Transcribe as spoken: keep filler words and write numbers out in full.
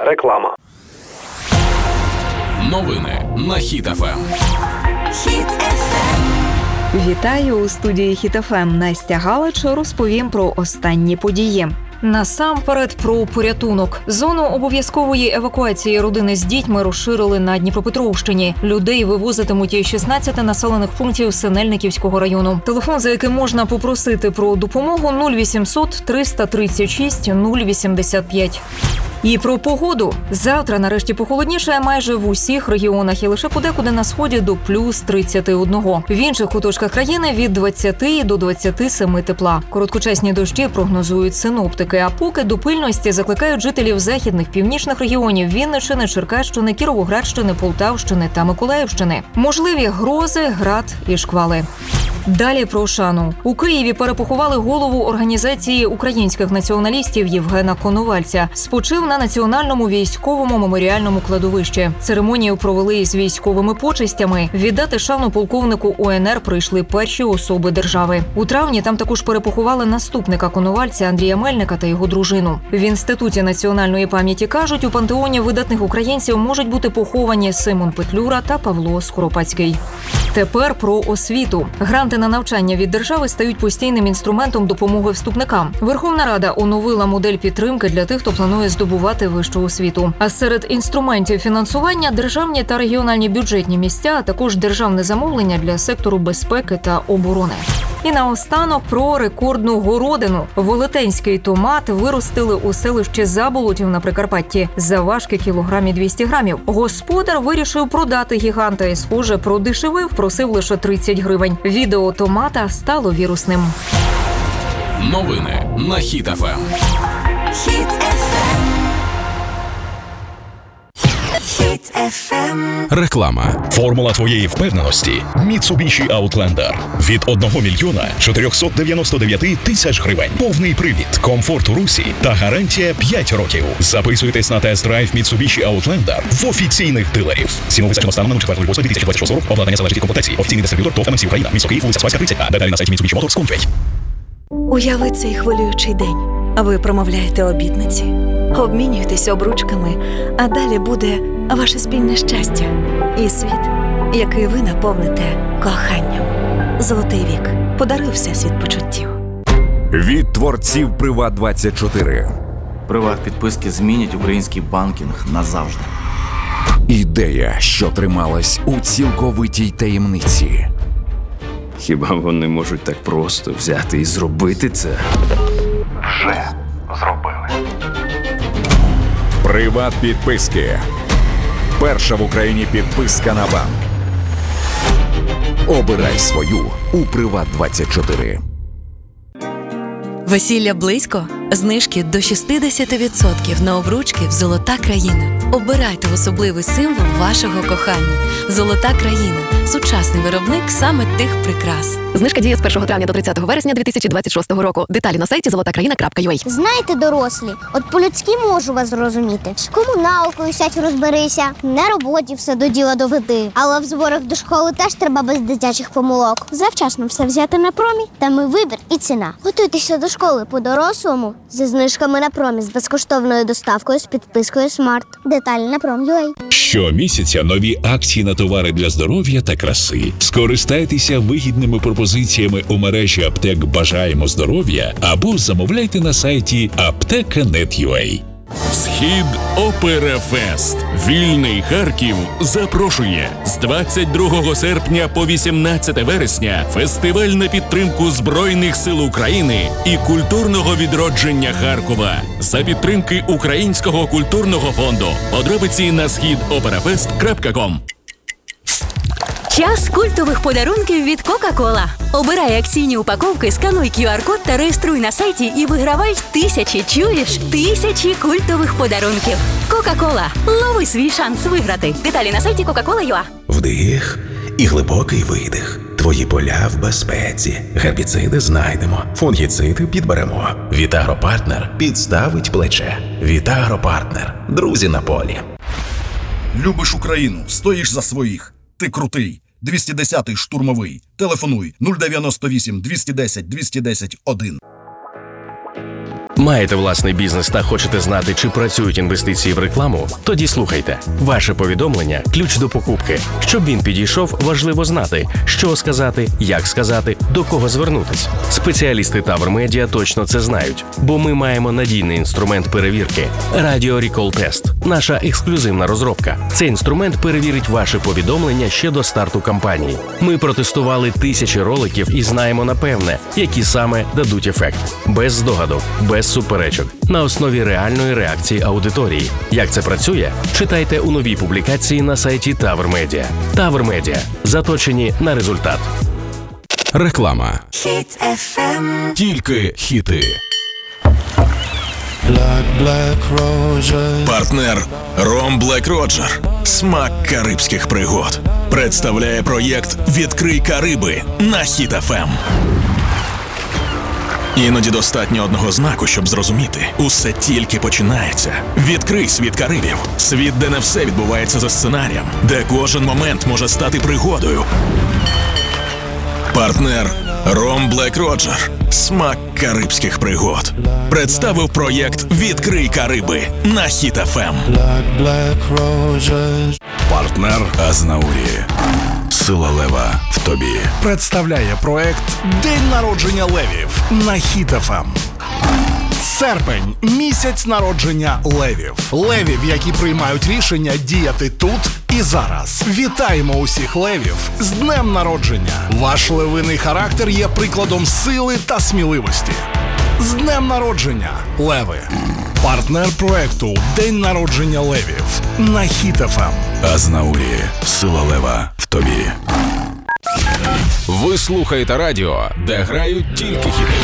Реклама. Новини на Хіт еф ем. Хіт еф ем. Вітаю у студії Хіт еф ем. Настя Галич розповім про останні події. Насамперед про порятунок. Зону обов'язкової евакуації родини з дітьми розширили на Дніпропетровщині. Людей вивозитимуть із шістнадцяти населених пунктів Синельниківського району. Телефон, за яким можна попросити про допомогу, нуль вісімсот триста тридцять шість нуль вісімдесят п'ять. І про погоду. Завтра нарешті похолодніше майже в усіх регіонах і лише подекуди на сході до плюс тридцять один. В інших куточках країни від двадцяти до двадцяти семи тепла. Короткочасні дощі прогнозують синоптики, а поки до пильності закликають жителів західних, північних регіонів Вінниччини, Черкащини, Кіровоградщини, Полтавщини та Миколаївщини. Можливі грози, град і шквали. Далі про шану. У Києві перепоховали голову організації українських націоналістів Євгена Коновальця. Спочив на Національному військовому меморіальному кладовищі. Церемонію провели із військовими почестями. Віддати шану полковнику У Ен Ер прийшли перші особи держави. У травні там також перепоховали наступника Коновальця Андрія Мельника та його дружину. В Інституті національної пам'яті кажуть, у пантеоні видатних українців можуть бути поховані Симон Петлюра та Павло Скоропадський. Тепер про освіту. Гранти на навчання від держави стають постійним інструментом допомоги вступникам. Верховна Рада оновила модель підтримки для тих, хто планує здобувати вищу освіту. А серед інструментів фінансування – державні та регіональні бюджетні місця, а також державне замовлення для сектору безпеки та оборони. І наостанок про рекордну городину. Велетенський томат виростили у селищі Заболотів на Прикарпатті. Завважки кілограмі двісті грамів. Господар вирішив продати гіганта і, схоже, продешевив, просив лише тридцять гривень. Відео томата стало вірусним. Новини на Хіт еф ем. Хіт еф ем. Хіт еф ем. Реклама. Формула твоєї впевненості – Mitsubishi Outlander. Від одного мільйона чотирьохсот дев'яносто дев'ять тисяч гривень. Повний привід, комфорт у русі та гарантія п'ять років. Записуйтесь на тест-драйв Mitsubishi Outlander в офіційних дилерів. Ціну визначено станом на четвертого лютого дві тисячі двадцять шостого року. Обладнання залежить від комплектації. Офіційний дистриб'ютор ТОВ ем ем сі Україна. Місто Київ, вулиця Спаська, тридцять А. Деталі на сайті Mitsubishi Motors точка com. Уяви цей хвилюючий день. Ви промовляєте обітниці, обмінюєтесь обручками, а далі буде ваше спільне щастя і світ, який ви наповните коханням. Золотий вік. Подаруй всесвіт почуттів. Від творців Приват двадцять чотири. Приват-підписки змінять український банкінг назавжди. Ідея, що трималась у цілковитій таємниці. Хіба вони можуть так просто взяти і зробити це? Вже зробили. Приват-підписки. Перша в Україні підписка на банк. Обирай свою у Приват двадцять чотири. Весілля близько? Знижки до шістдесят відсотків на обручки в «Золота країна». Обирайте особливий символ вашого кохання. «Золота країна» – сучасний виробник саме тих прикрас. Знижка діє з першого травня до тридцятого вересня дві тисячі двадцять шостого року. Деталі на сайті золота країна крапка ю а. Знаєте, дорослі, от по-людськи можу вас зрозуміти. З комуналкою сядь розберися, на роботі все до діла доведи. Але в зборах до школи теж треба без дитячих помилок. Завчасно все взяти на промі, там і вибір, і ціна. Готуйтеся до школи по-дорослому зі знижками на промі, з безкоштовною доставкою, з підпискою «Смарт». Деталі на пром крапка ю а. Щомісяця нові акції на товари для здоров'я та краси. Скористайтеся вигідними пропозиціями у мережі аптек «Бажаємо здоров'я» або замовляйте на сайті аптека крапка нет крапка ю а. Схід Операфест. Вільний Харків запрошує з двадцять другого серпня по вісімнадцяте вересня фестиваль на підтримку Збройних сил України і культурного відродження Харкова за підтримки Українського культурного фонду. Подробиці на схід операфест крапка ком. Час культових подарунків від Кока-Кола. Обирай акційні упаковки, скануй кю ар-код та реєструй на сайті і вигравай тисячі, чуєш? Тисячі культових подарунків. Кока-Кола. Лови свій шанс виграти. Деталі на сайті кока кола крапка ю а. Вдих і глибокий видих. Твої поля в безпеці. Гербіциди знайдемо. Фунгіциди підберемо. Вітагропартнер підставить плече. Вітагропартнер. Друзі на полі. Любиш Україну, стоїш за своїх. Ти крутий. двісті десятий штурмовий. Телефонуй нуль дев'яносто вісім двісті десять двісті десять один. Маєте власний бізнес та хочете знати, чи працюють інвестиції в рекламу? Тоді слухайте. Ваше повідомлення – ключ до покупки. Щоб він підійшов, важливо знати, що сказати, як сказати, до кого звернутись. Спеціалісти Тавр Медіа точно це знають, бо ми маємо надійний інструмент перевірки – Radio Recall Test. Наша ексклюзивна розробка. Цей інструмент перевірить ваше повідомлення ще до старту кампанії. Ми протестували тисячі роликів і знаємо напевне, які саме дадуть ефект. Без здогадок, без суперечок, на основі реальної реакції аудиторії. Як це працює? Читайте у новій публікації на сайті Тавр Медіа. Тавр Медіа. Заточені на результат. Реклама. Хіт еф ем. Тільки хіти. Партнер Ром Блек Роджер. Смак карибських пригод. Представляє проєкт «Відкрий Кариби» на Хіт еф ем. Іноді достатньо одного знаку, щоб зрозуміти. Усе тільки починається. Відкрий світ Карибів. Світ, де не все відбувається за сценарієм. Де кожен момент може стати пригодою. Партнер Ром Блек Роджер. Смак карибських пригод. Представив проєкт «Відкрий Кариби» на Хіт еф ем. Партнер Азнаурі. Сила лева в тобі. Представляє проект «День народження левів» на Хіт еф ем. Серпень – місяць народження левів. Левів, які приймають рішення діяти тут і зараз. Вітаємо усіх левів з днем народження. Ваш левиний характер є прикладом сили та сміливості. З днем народження, леви! Партнер проекту «День народження левів» на Хіт еф ем. Азнаурі. Сила лева в тобі. Ви слухаєте радіо, де грають тільки хіти.